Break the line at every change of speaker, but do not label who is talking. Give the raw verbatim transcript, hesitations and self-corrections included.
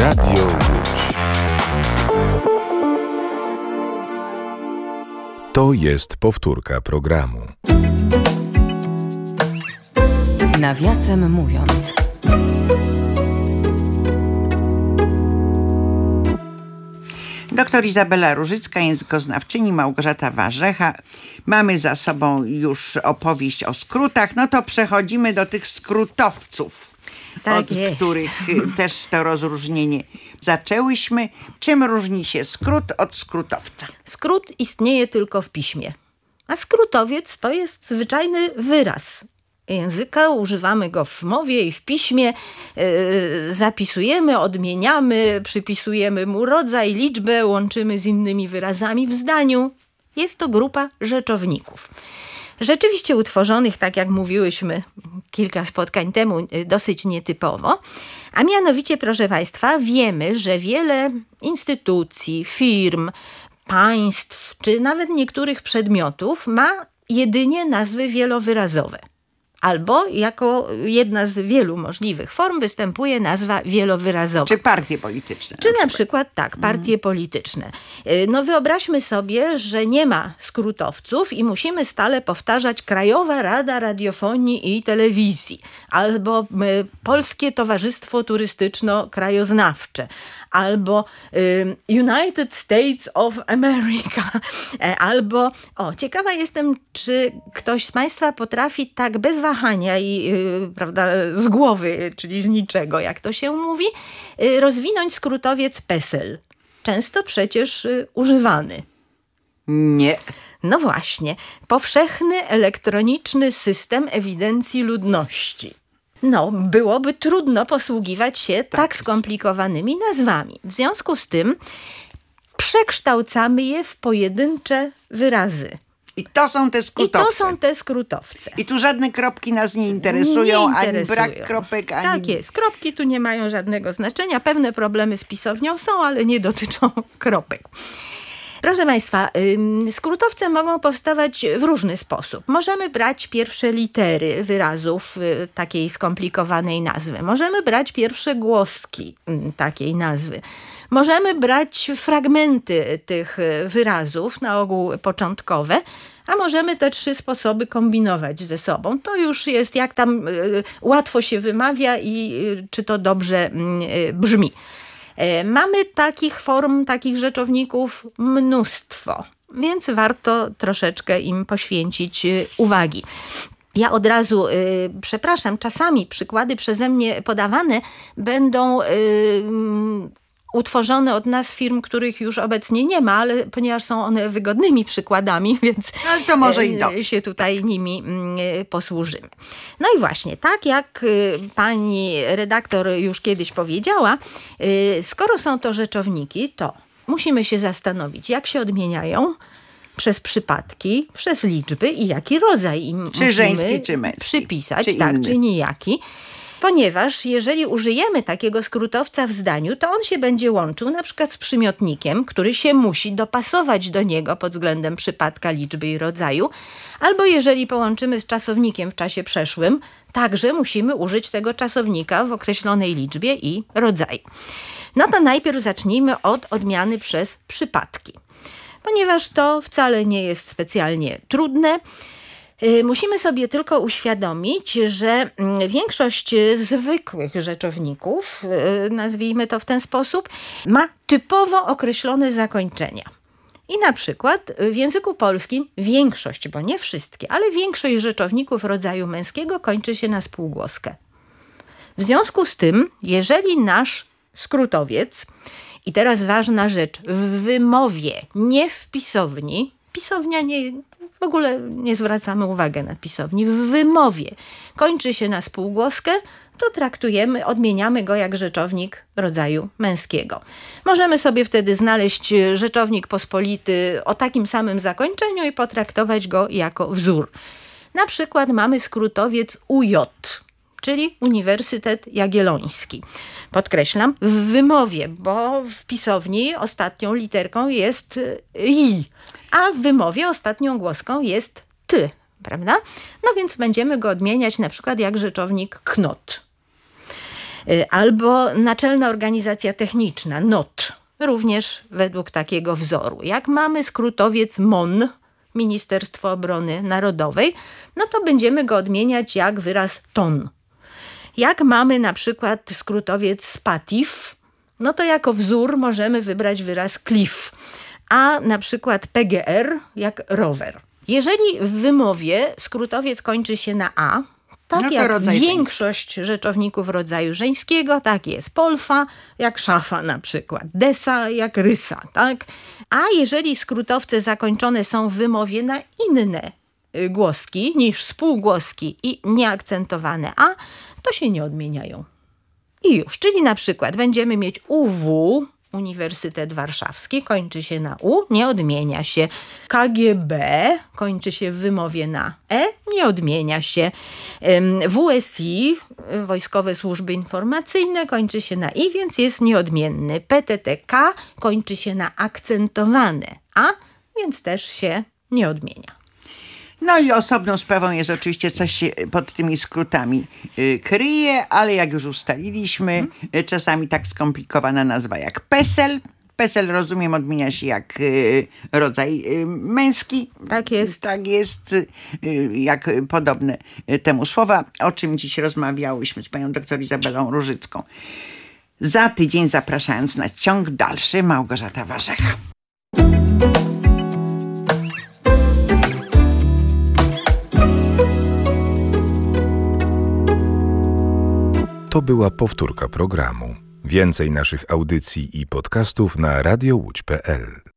Radio Łódź. To jest powtórka programu.
Nawiasem mówiąc.
Doktor Izabela Różycka, językoznawczyni, Małgorzata Warzecha. Mamy za sobą już opowieść o skrótach. No to przechodzimy do tych skrótowców,
Tak
od
jest.
których też to rozróżnienie zaczęłyśmy. Czym różni się skrót od skrótowca?
Skrót istnieje tylko w piśmie, a skrótowiec to jest zwyczajny wyraz języka. Używamy go w mowie i w piśmie, yy, zapisujemy, odmieniamy, przypisujemy mu rodzaj, liczbę, łączymy z innymi wyrazami w zdaniu. Jest to grupa rzeczowników. Rzeczywiście utworzonych, tak jak mówiłyśmy kilka spotkań temu, dosyć nietypowo. A mianowicie, proszę Państwa, wiemy, że wiele instytucji, firm, państw, czy nawet niektórych przedmiotów ma jedynie nazwy wielowyrazowe. Albo jako jedna z wielu możliwych form występuje nazwa wielowyrazowa.
Czy partie polityczne?
Czy na przykład tak, partie mm. polityczne. No wyobraźmy sobie, że nie ma skrótowców i musimy stale powtarzać Krajowa Rada Radiofonii i Telewizji, albo Polskie Towarzystwo Turystyczno-Krajoznawcze, albo y, United States of America, albo, o, ciekawa jestem, czy ktoś z Państwa potrafi tak bez wahania i y, prawda, z głowy, czyli z niczego, jak to się mówi, y, rozwinąć skrótowiec PESEL. Często przecież y, używany.
Nie.
No właśnie. Powszechny Elektroniczny System Ewidencji Ludności. No, byłoby trudno posługiwać się tak, tak skomplikowanymi nazwami. W związku z tym przekształcamy je w pojedyncze wyrazy.
I to są te skrótowce.
I to są te skrótowce.
I tu żadne kropki nas nie interesują,
nie
ani
interesują.
brak kropek, ani...
Tak jest. Kropki tu nie mają żadnego znaczenia. Pewne problemy z pisownią są, ale nie dotyczą kropek. Proszę Państwa, skrótowce mogą powstawać w różny sposób. Możemy brać pierwsze litery wyrazów takiej skomplikowanej nazwy. Możemy brać pierwsze głoski takiej nazwy. Możemy brać fragmenty tych wyrazów, na ogół początkowe, a możemy te trzy sposoby kombinować ze sobą. To już jest jak tam łatwo się wymawia i czy to dobrze brzmi. Mamy takich form, takich rzeczowników mnóstwo, więc warto troszeczkę im poświęcić uwagi. Ja od razu, y, przepraszam, czasami przykłady przeze mnie podawane będą y, utworzone od nas firm, których już obecnie nie ma, ale ponieważ są one wygodnymi przykładami, więc
ale to może i dobrze.
się tutaj nimi posłużymy. No i właśnie, tak jak pani redaktor już kiedyś powiedziała, skoro są to rzeczowniki, to musimy się zastanowić, jak się odmieniają przez przypadki, przez liczby i jaki rodzaj im
czy żeński, czy męski,
przypisać,
czy
tak,
inny.
czy nijaki. Ponieważ jeżeli użyjemy takiego skrótowca w zdaniu, to on się będzie łączył na przykład z przymiotnikiem, który się musi dopasować do niego pod względem przypadka, liczby i rodzaju. Albo jeżeli połączymy z czasownikiem w czasie przeszłym, także musimy użyć tego czasownika w określonej liczbie i rodzaju. No to najpierw zacznijmy od odmiany przez przypadki. Ponieważ to wcale nie jest specjalnie trudne, musimy sobie tylko uświadomić, że większość zwykłych rzeczowników, nazwijmy to w ten sposób, ma typowo określone zakończenia. I na przykład w języku polskim większość, bo nie wszystkie, ale większość rzeczowników rodzaju męskiego kończy się na spółgłoskę. W związku z tym, jeżeli nasz skrótowiec, i teraz ważna rzecz, w wymowie, nie w pisowni, pisownia nie... W ogóle nie zwracamy uwagi na pisowni. W wymowie kończy się na spółgłoskę, to traktujemy, odmieniamy go jak rzeczownik rodzaju męskiego. Możemy sobie wtedy znaleźć rzeczownik pospolity o takim samym zakończeniu i potraktować go jako wzór. Na przykład mamy skrótowiec U J, czyli Uniwersytet Jagielloński. Podkreślam, w wymowie, bo w pisowni ostatnią literką jest I, a w wymowie ostatnią głoską jest T, prawda? No więc będziemy go odmieniać na przykład jak rzeczownik knot. Albo Naczelna Organizacja Techniczna, N O T, również według takiego wzoru. Jak mamy skrótowiec M O N, Ministerstwo Obrony Narodowej, no to będziemy go odmieniać jak wyraz ton. Jak mamy na przykład skrótowiec SPATIF, no to jako wzór możemy wybrać wyraz cliff, a na przykład P G R jak rower. Jeżeli w wymowie skrótowiec kończy się na a, tak
No to
jak
rodzaj
większość rzeczowników rodzaju żeńskiego, tak jest polfa jak szafa na przykład, desa jak rysa, tak? A jeżeli skrótowce zakończone są w wymowie na inne głoski niż spółgłoski i nieakcentowane a, to się nie odmieniają. I już, czyli na przykład będziemy mieć U W, Uniwersytet Warszawski, kończy się na U, nie odmienia się. K G B kończy się w wymowie na E, nie odmienia się. W S I, Wojskowe Służby Informacyjne, kończy się na I, więc jest nieodmienny. P T T K kończy się na akcentowane A, więc też się nie odmienia.
No i osobną sprawą jest oczywiście, coś się pod tymi skrótami y, kryje, ale jak już ustaliliśmy, y, czasami tak skomplikowana nazwa jak PESEL. PESEL, rozumiem, odmienia się jak y, rodzaj y, męski.
Tak jest.
Tak jest, y, jak podobne y, temu słowa, o czym dziś rozmawiałyśmy z panią doktor Izabelą Różycką. Za tydzień zapraszając na ciąg dalszy, Małgorzata Warzecha.
To była powtórka programu. Więcej naszych audycji i podcastów na radio łódź kropka p l.